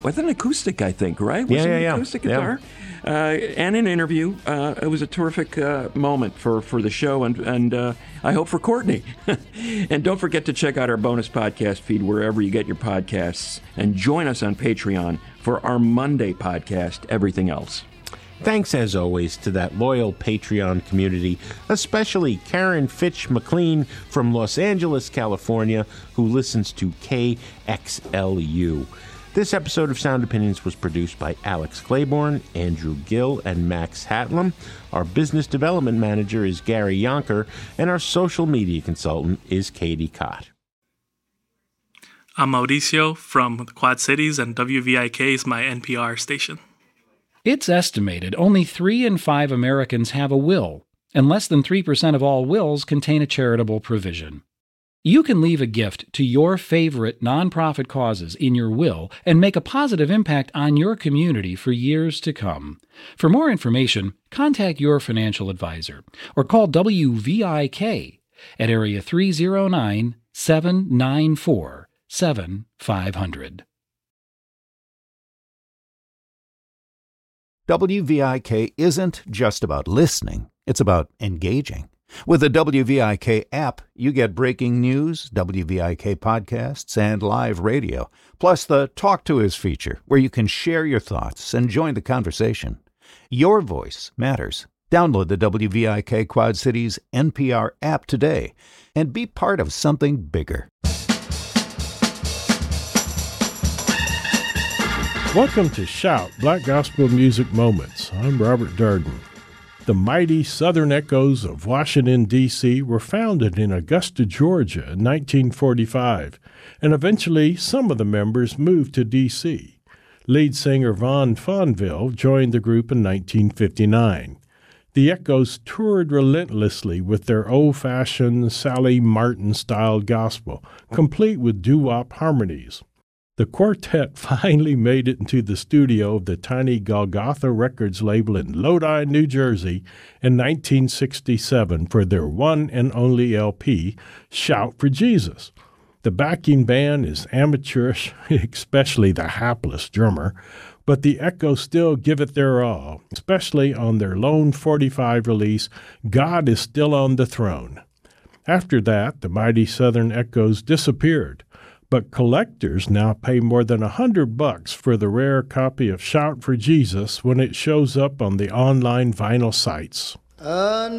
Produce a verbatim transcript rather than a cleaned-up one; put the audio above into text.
with an acoustic, I think, right? Was Yeah, it yeah, an yeah. acoustic Yeah. guitar? Uh, and an interview. Uh, it was a terrific uh, moment for, for the show, and, and uh, I hope for Courtney. And don't forget to check out our bonus podcast feed wherever you get your podcasts, and join us on Patreon for our Monday podcast, Everything Else. Thanks, as always, to that loyal Patreon community, especially Karen Fitch McLean from Los Angeles, California, who listens to K X L U. This episode of Sound Opinions was produced by Alex Claiborne, Andrew Gill, and Max Hatlam. Our business development manager is Gary Yonker, and our social media consultant is Katie Cott. I'm Mauricio from the Quad Cities, and W V I K is my N P R station. It's estimated only three in five Americans have a will, and less than three percent of all wills contain a charitable provision. You can leave a gift to your favorite nonprofit causes in your will and make a positive impact on your community for years to come. For more information, contact your financial advisor or call W V I K at area three oh nine, seven nine four, seven five zero zero. W V I K isn't just about listening, it's about engaging. With the W V I K app, you get breaking news, W V I K podcasts, and live radio, plus the Talk to Us feature, where you can share your thoughts and join the conversation. Your voice matters. Download the W V I K Quad Cities N P R app today and be part of something bigger. Welcome to Shout, Black Gospel Music Moments. I'm Robert Darden. The mighty Southern Echoes of Washington, D C were founded in Augusta, Georgia in nineteen forty-five, and eventually some of the members moved to D C. Lead singer Vaughn Fonville joined the group in nineteen fifty-nine. The Echoes toured relentlessly with their old-fashioned Sally Martin-style gospel, complete with doo-wop harmonies. The quartet finally made it into the studio of the tiny Golgotha Records label in Lodi, New Jersey in nineteen sixty-seven for their one and only L P, Shout for Jesus. The backing band is amateurish, especially the hapless drummer, but the Echoes still give it their all, especially on their Lone forty-five release, God is Still on the Throne. After that, the mighty Southern Echoes disappeared. But collectors now pay more than a hundred bucks for the rare copy of Shout for Jesus when it shows up on the online vinyl sites. Uh,